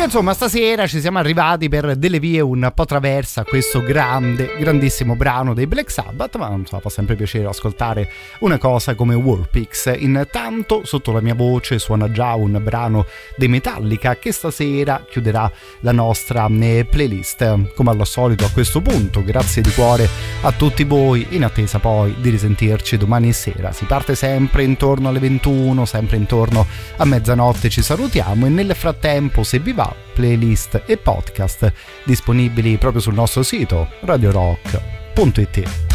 Insomma, stasera ci siamo arrivati per delle vie un po' traverse a questo grandissimo brano dei Black Sabbath, ma insomma, fa sempre piacere ascoltare una cosa come War Pigs. Intanto sotto la mia voce suona già un brano dei Metallica che stasera chiuderà la nostra playlist. Come al solito a questo punto, grazie di cuore a tutti voi, in attesa poi di risentirci domani sera. Si parte sempre intorno alle 21, sempre intorno a mezzanotte ci salutiamo, e nel frattempo, se vi va, playlist e podcast disponibili proprio sul nostro sito radiorock.it.